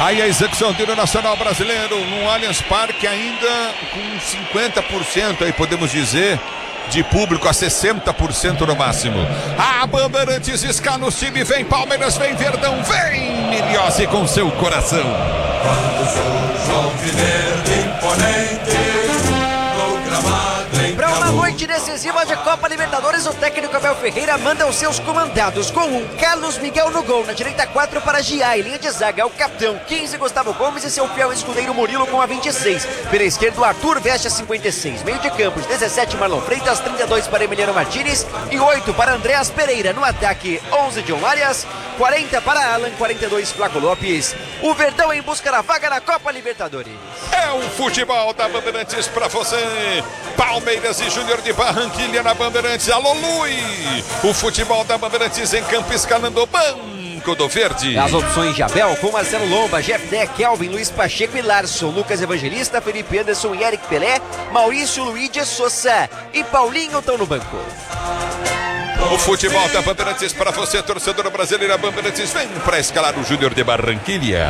Aí a execução do Nacional Brasileiro no Allianz Parque ainda com 50% aí podemos dizer de público, a 60% no máximo. A Bandeirantes escala o time, vem Palmeiras, vem Verdão, vem Miliossi com seu coração. Quando sou João Verde imponente, no gramado. Para uma noite decisiva de Copa Libertadores, o técnico Abel Ferreira manda os seus comandados com um Carlos Miguel no gol, na direita 4 para Giai, linha de zaga, o capitão 15 Gustavo Gomes e seu fiel escudeiro Murilo com a 26. Pela esquerda o Arthur veste a 56, meio de campo 17 Marlon Freitas, 32 para Emiliano Martínez e 8 para Andréas Pereira. No ataque 11 John Arias, 40 para Alan, 42 Flaco Lopes. O Verdão em busca da vaga na Copa Libertadores. É o futebol da Bandeirantes pra você. Palmeiras e Júnior de Barranquilha na Bandeirantes. Alô, Lui! O futebol da Bandeirantes em campo escalando o Banco do Verde. As opções de Abel com Marcelo Lomba, Jeff Deck, Kelvin, Luiz Pacheco e Larson, Lucas Evangelista, Felipe Anderson e Eric Pelé, Maurício Luigi Souza e Paulinho estão no banco. O futebol da Bandeirantes para você, torcedor brasileiro. A Bandeirantes vem para escalar o Júnior de Barranquilha.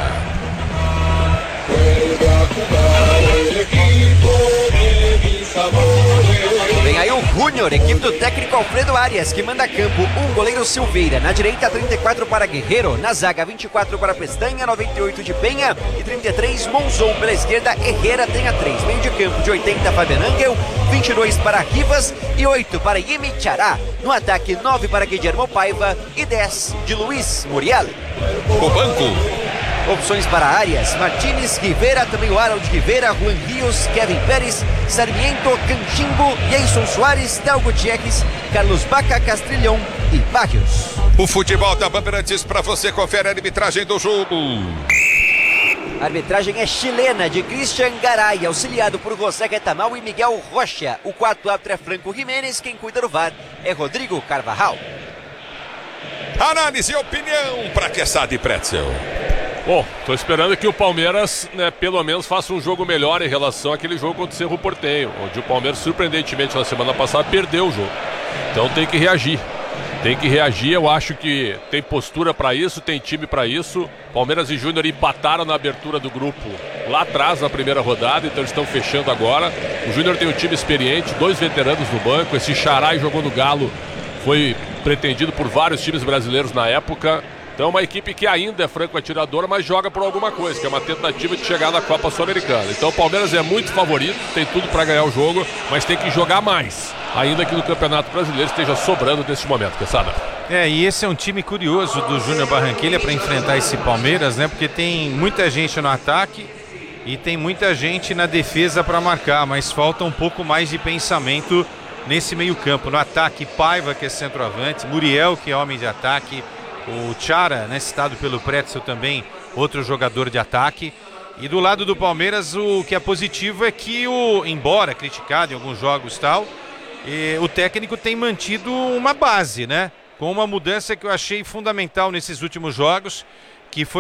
Vem aí o Júnior, equipe do técnico Alfredo Arias, que manda a campo um goleiro Silveira. Na direita, 34 para Guerreiro. Na zaga, 24 para Pestanha, 98 de Penha e 33 Monzon. Pela esquerda, Herrera tem a 3. Meio de campo de 80, Fabian Angel, 22 para Rivas e 8 para Yemi Chará. No ataque, 9 para Guillermo Paiva e 10 de Luiz Muriel. O banco. Opções para Arias, Martínez, Rivera, também o Harold Rivera, Juan Rios, Kevin Pérez, Sarmiento, Canchimbo, Jason Soares, Del Gutierrez, Carlos Baca, Castrilhão e Barrios. O futebol da Bandeirantes para você, confere a arbitragem do jogo. A arbitragem é chilena, de Christian Garay, auxiliado por José Retamal e Miguel Rocha. O quarto árbitro é Franco Jiménez, quem cuida do VAR é Rodrigo Carvajal. Análise e opinião para Quesada e Pretzel. Bom, tô esperando que o Palmeiras, pelo menos faça um jogo melhor em relação àquele jogo contra o Cerro Porteño, onde o Palmeiras, surpreendentemente, na semana passada, perdeu o jogo. Então tem que reagir. Eu acho que tem postura para isso, tem time para isso. Palmeiras e Júnior empataram na abertura do grupo lá atrás, na primeira rodada, então eles estão fechando agora. O Júnior tem um time experiente, 2 veteranos no banco. Esse Xará jogou no Galo, foi pretendido por vários times brasileiros na época. Então uma equipe que ainda é franco atiradora, mas joga por alguma coisa, que é uma tentativa de chegar na Copa Sul-Americana. Então o Palmeiras é muito favorito, tem tudo para ganhar o jogo, mas tem que jogar mais, ainda que no Campeonato Brasileiro esteja sobrando nesse momento, Quesada. E esse é um time curioso do Júnior Barranquilha para enfrentar esse Palmeiras, né? Porque tem muita gente no ataque e tem muita gente na defesa para marcar, mas falta um pouco mais de pensamento nesse meio campo. No ataque, Paiva, que é centroavante, Muriel, que é homem de ataque, o Chara, né, citado pelo Pretzel também, outro jogador de ataque. E do lado do Palmeiras, o que é positivo é que, embora criticado em alguns jogos tal, o técnico tem mantido uma base, né? Com uma mudança que eu achei fundamental nesses últimos jogos, que foi